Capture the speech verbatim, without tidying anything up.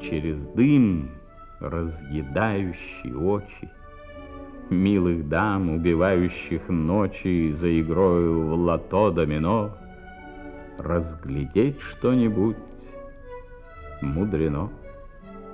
через дым, разъедающий очи, милых дам, убивающих ночи за игрою в лото-домино, разглядеть что-нибудь мудрено.